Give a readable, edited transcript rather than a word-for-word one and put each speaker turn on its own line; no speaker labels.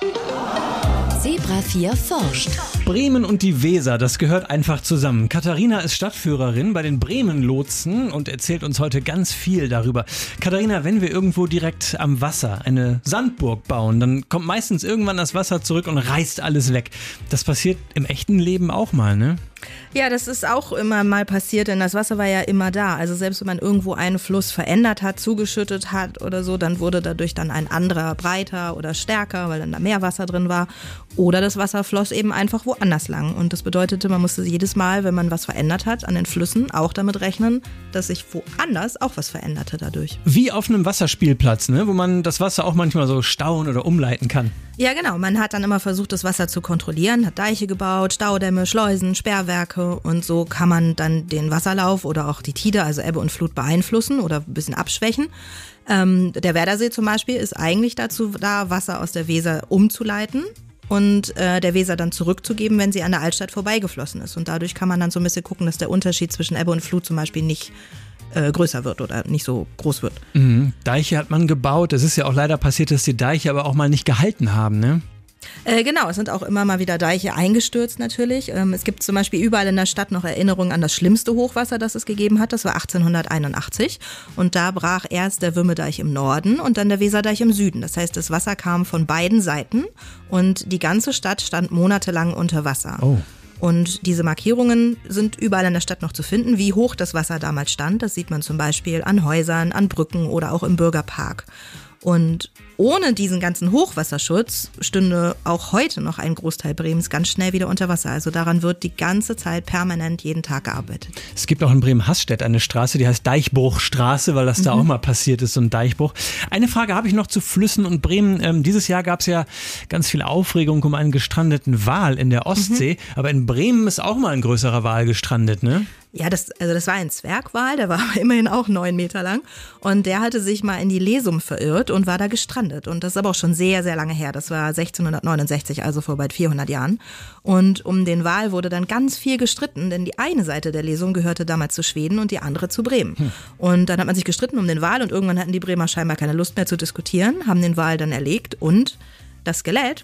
Zebra 4 forscht.
Bremen und die Weser, das gehört einfach zusammen. Katharina ist Stadtführerin bei den Bremen-Lotsen und erzählt uns heute ganz viel darüber. Katharina, wenn wir irgendwo direkt am Wasser eine Sandburg bauen, dann kommt meistens irgendwann das Wasser zurück und reißt alles weg. Das passiert im echten Leben auch mal, ne?
Ja, das ist auch immer mal passiert, denn das Wasser war ja immer da. Also selbst wenn man irgendwo einen Fluss verändert hat, zugeschüttet hat oder so, dann wurde dadurch dann ein anderer breiter oder stärker, weil dann da mehr Wasser drin war. Oder das Wasser floss eben einfach woanders lang. Und das bedeutete, man musste jedes Mal, wenn man was verändert hat an den Flüssen, auch damit rechnen, dass sich woanders auch was veränderte dadurch.
Wie auf einem Wasserspielplatz, ne? Wo man das Wasser auch manchmal so stauen oder umleiten kann.
Ja, genau. Man hat dann immer versucht, das Wasser zu kontrollieren, hat Deiche gebaut, Staudämme, Schleusen, Sperrwerke und so kann man dann den Wasserlauf oder auch die Tide, also Ebbe und Flut, beeinflussen oder ein bisschen abschwächen. Der Werdersee zum Beispiel ist eigentlich dazu da, Wasser aus der Weser umzuleiten und der Weser dann zurückzugeben, wenn sie an der Altstadt vorbeigeflossen ist. Und dadurch kann man dann so ein bisschen gucken, dass der Unterschied zwischen Ebbe und Flut zum Beispiel nicht größer wird oder nicht so groß wird.
Deiche hat man gebaut. Es ist ja auch leider passiert, dass die Deiche aber auch mal nicht gehalten haben, ne?
Genau, es sind auch immer mal wieder Deiche eingestürzt natürlich. Es gibt zum Beispiel überall in der Stadt noch Erinnerungen an das schlimmste Hochwasser, das es gegeben hat. Das war 1881 und da brach erst der Wümmedeich im Norden und dann der Weserdeich im Süden. Das heißt, das Wasser kam von beiden Seiten und die ganze Stadt stand monatelang unter Wasser.
Oh.
Und diese Markierungen sind überall in der Stadt noch zu finden, wie hoch das Wasser damals stand. Das sieht man zum Beispiel an Häusern, an Brücken oder auch im Bürgerpark. Und ohne diesen ganzen Hochwasserschutz stünde auch heute noch ein Großteil Bremens ganz schnell wieder unter Wasser. Also daran wird die ganze Zeit permanent jeden Tag gearbeitet.
Es gibt auch in Bremen-Haßstedt eine Straße, die heißt Deichbruchstraße, weil das da auch mal passiert ist, so ein Deichbruch. Eine Frage habe ich noch zu Flüssen und Bremen. Dieses Jahr gab es ja ganz viel Aufregung um einen gestrandeten Wal in der Ostsee. Aber in Bremen ist auch mal ein größerer Wal gestrandet, ne?
Ja, das war ein Zwergwal, der war immerhin auch 9 Meter lang und der hatte sich mal in die Lesum verirrt und war da gestrandet und das ist aber auch schon sehr, sehr lange her, das war 1669, also vor bald 400 Jahren und um den Wal wurde dann ganz viel gestritten, denn die eine Seite der Lesum gehörte damals zu Schweden und die andere zu Bremen und dann hat man sich gestritten um den Wal und irgendwann hatten die Bremer scheinbar keine Lust mehr zu diskutieren, haben den Wal dann erlegt und das Skelett